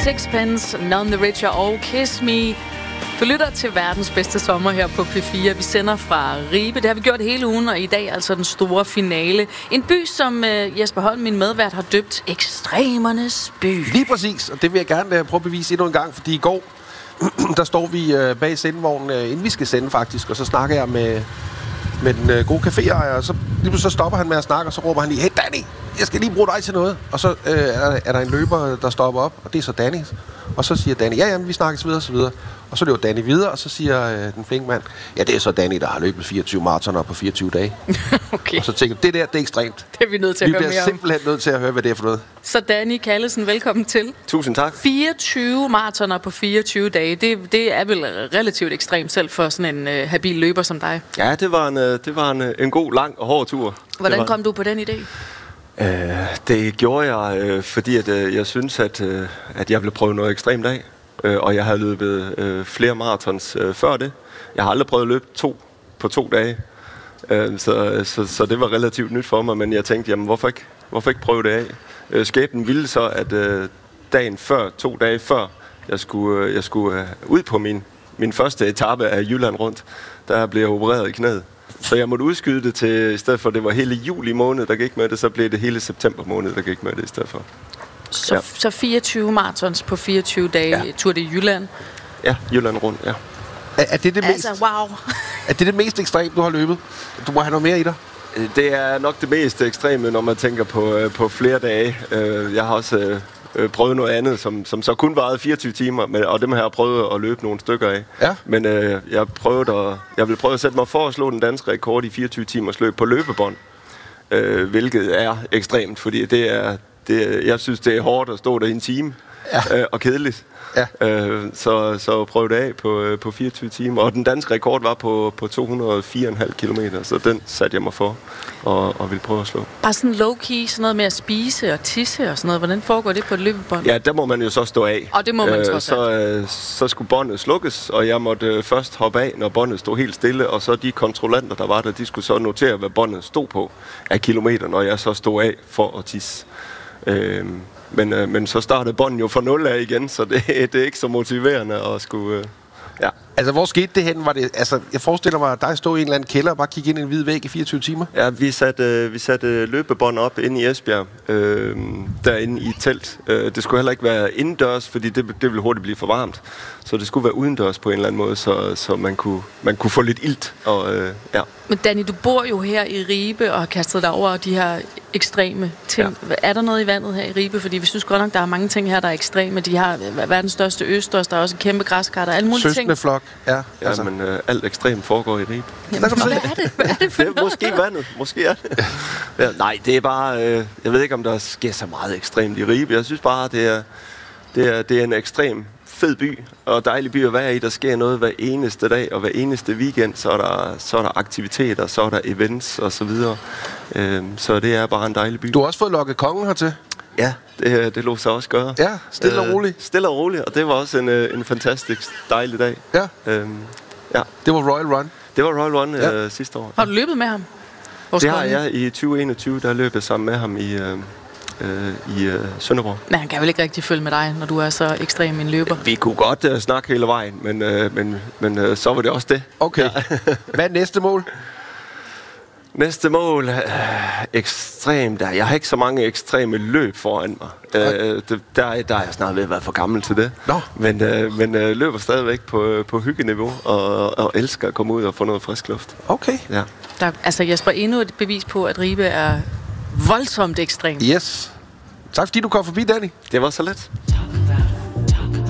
Sixpence, None the Richer og Kiss Me. Du lytter til verdens bedste sommer her på P4. Vi sender fra Ribe. Det har vi gjort hele ugen, og i dag altså den store finale. En by, som Jesper Holm, min medvært, har døbt Ekstremernes by. Lige præcis, og det vil jeg gerne prøve at bevise endnu en gang, fordi i går, der står vi bag sendevognen, inden vi skal sende faktisk, og så snakker jeg med den gode caféejer, og så stopper han med at snakke, og så råber han lige, hey Danny, jeg skal lige bruge dig til noget. Og så er der en løber, der stopper op, og det er så Danny. Og så siger Danny, ja, vi snakkes videre, og så videre. Og så løber Danny videre, og så siger den flinke mand, ja, det er så Danny, der har løbet 24 maratoner på 24 dage. Okay. Og så tænker jeg, det er ekstremt. Det er vi nødt til at høre mere om. Vi bliver simpelthen nødt til at høre, hvad det er for noget. Så Danny Callesen, velkommen til. Tusind tak. 24 maratoner på 24 dage, det er vel relativt ekstremt selv for sådan en habil løber som dig. Ja, det var en god, lang og hård tur. Hvordan kom du på den idé? Det gjorde jeg, fordi at, jeg synes, at jeg ville prøve noget ekstremt af. Og jeg har løbet flere maratons før det. Jeg har aldrig prøvet at løbe 2 på 2 dage. Så det var relativt nyt for mig, men jeg tænkte, jamen hvorfor ikke prøve det af? Skæbnen ville så, at dagen før, 2 dage før, jeg skulle ud på min første etape af Jylland rundt, der blev jeg opereret i knæet. Så jeg måtte udskyde det til, i stedet for det var hele juli måned, der gik med det, så blev det hele september måned, der gik med det i stedet for. Så 24 maratons på 24 dage, ja. Tur det i Jylland? Ja, Jylland rundt, ja. Er det det mest, altså, wow. Er det det mest ekstreme, du har løbet? Du må have noget mere i dig? Det er nok det mest ekstreme, når man tænker på flere dage. Jeg har også prøvet noget andet, som så kun varede 24 timer, og dem har jeg prøvet at løbe nogle stykker af. Ja. Men jeg vil prøve at sætte mig for at slå den danske rekord i 24 timers løb på løbebånd, hvilket er ekstremt, fordi jeg synes, det er hårdt at stå der i en time, og kedeligt. Ja. Så prøv det af på 24 timer. Og den danske rekord var på 204,5 kilometer, så den satte jeg mig for og ville prøve at slå. Bare sådan low-key, sådan noget med at spise og tisse og sådan noget. Hvordan foregår det på et løbebånd? Ja, der må man jo så stå af. Og det må man trods alt. Så skulle båndet slukkes, og jeg måtte først hoppe af, når båndet stod helt stille, og så de kontrollanter, der var der, de skulle så notere, hvad båndet stod på af kilometer, når jeg så stod af for at tisse. Men så startede bånden jo fra 0 af igen, så det er ikke så motiverende at skulle... Ja. Altså, hvor skete det hen? Var det, altså, jeg forestiller mig, at dig stod i en eller anden kælder og bare kigge ind i en hvid væg i 24 timer? Ja, vi satte løbebånd op inde i Esbjerg, derinde i et telt. Det skulle heller ikke være indendørs, fordi det ville hurtigt blive for varmt. Så det skulle være udendørs på en eller anden måde, så man kunne få lidt ilt. Ja. Men Danny, du bor jo her i Ribe og har kastet dig over de her ekstreme ting. Ja. Er der noget i vandet her i Ribe? Fordi vi synes godt nok, der er mange ting her, der er ekstreme. De har verdens største østers, der er også en kæmpe græskar, der er alle mulige ting. Flok. Ja, altså. Men alt ekstremt foregår i Ribe. Jamen, hvad er det for noget? Måske vandet. Måske er det. Ja, nej, det er bare... jeg ved ikke, om der sker så meget ekstremt i Ribe. Jeg synes bare, det er en ekstrem fed by, og dejlig by at være i. Der sker noget hver eneste dag, og hver eneste weekend, så er der aktiviteter, så er der events, og så videre. Så det er bare en dejlig by. Du har også fået lokket kongen hertil? Ja, det lå sig også gøre. Ja, stille og roligt. Stille og roligt, og det var også en fantastisk dejlig dag. Ja. Ja. Det var Royal Run? Det var Royal Run sidste år. Har du løbet med ham? Det har jeg i 2021, der løb jeg sammen med ham i Sønderborg. Men han kan vel ikke rigtig følge med dig, når du er så ekstrem en løber? Vi kunne godt snakke hele vejen, men så var det også det. Okay. Ja. Hvad er næste mål? Næste mål ekstremt. Jeg har ikke så mange ekstreme løb foran mig. Der er jeg snart ved at være for gammel til det. No. Men løber stadigvæk på hyggeniveau og elsker at komme ud og få noget frisk luft. Okay. Ja. Altså Jesper, endnu et bevis på, at Ribe er voldsomt ekstrem. Yes. Tak fordi du kom forbi, Danny. Det var så let.